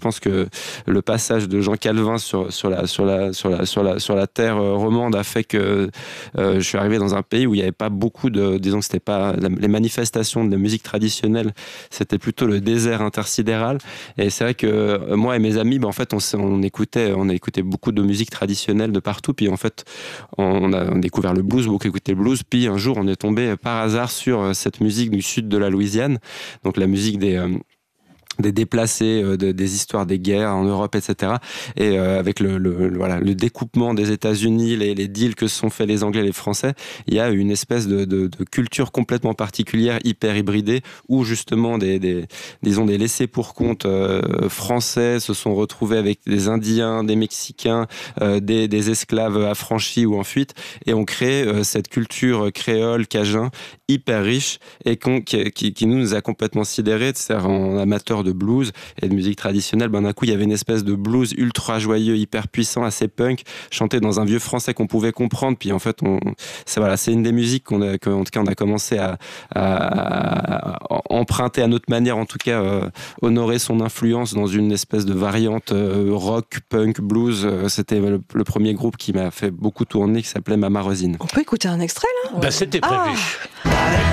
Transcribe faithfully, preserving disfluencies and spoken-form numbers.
pense que le passage de Jean Calvin sur, sur, la, sur, la, sur, la, sur, la, sur la terre romande a fait que euh, je suis arrivé dans un pays où il n'y avait pas beaucoup de... Disons que c'était pas... La, les manifestations de la musique traditionnelle, c'était plutôt le désert intersidéral. Et c'est vrai que moi et mes amis, ben, en fait, on, on, écoutait, on a écouté beaucoup de musique traditionnelle de partout. Puis en fait, on a découvert le blues, beaucoup écouté le blues. Puis un jour, on est tombé par hasard sur cette musique du sud de la Louisiane. Donc la musique des... Euh, des déplacés, euh, de, des histoires des guerres en Europe, et cetera. Et euh, avec le, le, le, voilà, le découpement des États-Unis, les, les deals que se sont faits les Anglais et les Français, il y a une espèce de, de, de culture complètement particulière, hyper hybridée, où justement des, des, disons des laissés pour compte euh, français se sont retrouvés avec des Indiens, des Mexicains, euh, des, des esclaves affranchis ou en fuite, et ont créé euh, cette culture créole, cajun, hyper riche, et qui, qui, qui nous a complètement sidérés, c'est-à-dire en amateurs de blues et de musique traditionnelle, ben d'un coup il y avait une espèce de blues ultra joyeux, hyper puissant, assez punk, chanté dans un vieux français qu'on pouvait comprendre. Puis en fait, on, c'est voilà, c'est une des musiques qu'on a, qu'en tout cas on a commencé à, à, à emprunter à notre manière, en tout cas euh, honorer son influence dans une espèce de variante euh, rock, punk, blues. C'était le, le premier groupe qui m'a fait beaucoup tourner, qui s'appelait Mama Rosine. On peut écouter un extrait là ? Bah, c'était prévu. Ah